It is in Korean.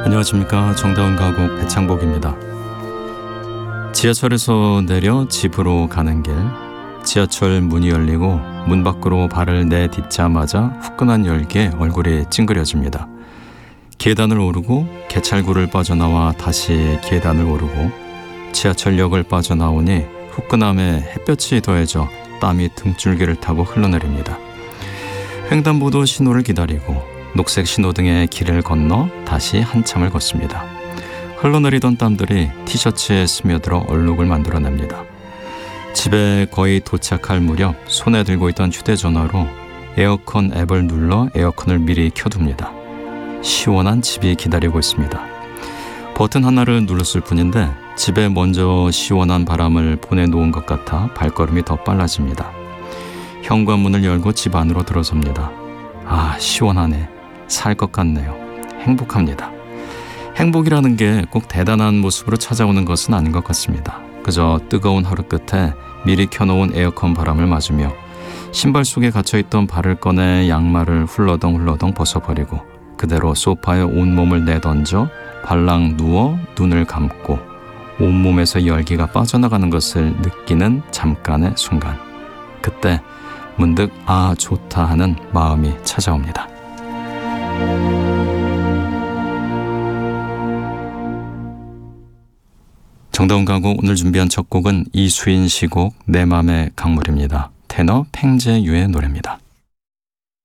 안녕하십니까. 정다운 가곡 배창복입니다. 지하철에서 내려 집으로 가는 길, 지하철 문이 열리고 문 밖으로 발을 내딛자마자 후끈한 열기에 얼굴이 찡그려집니다. 계단을 오르고 개찰구를 빠져나와 다시 계단을 오르고 지하철역을 빠져나오니 후끈함에 햇볕이 더해져 땀이 등줄기를 타고 흘러내립니다. 횡단보도 신호를 기다리고 녹색 신호등의 길을 건너 다시 한참을 걷습니다. 흘러내리던 땀들이 티셔츠에 스며들어 얼룩을 만들어냅니다. 집에 거의 도착할 무렵 손에 들고 있던 휴대전화로 에어컨 앱을 눌러 에어컨을 미리 켜둡니다. 시원한 집이 기다리고 있습니다. 버튼 하나를 눌렀을 뿐인데 집에 먼저 시원한 바람을 보내놓은 것 같아 발걸음이 더 빨라집니다. 현관문을 열고 집 안으로 들어섭니다. 아, 시원하네. 살 것 같네요. 행복합니다. 행복이라는 게 꼭 대단한 모습으로 찾아오는 것은 아닌 것 같습니다. 그저 뜨거운 하루 끝에 미리 켜놓은 에어컨 바람을 맞으며 신발 속에 갇혀있던 발을 꺼내 양말을 훌러덩 벗어버리고 그대로 소파에 온몸을 내던져 발랑 누워 눈을 감고 온몸에서 열기가 빠져나가는 것을 느끼는 잠깐의 순간. 그때 문득 아, 좋다 하는 마음이 찾아옵니다. 정다운 가곡 오늘 준비한 첫 곡은 이수인 시곡 내 맘의 강물입니다. 테너 팽제유의 노래입니다.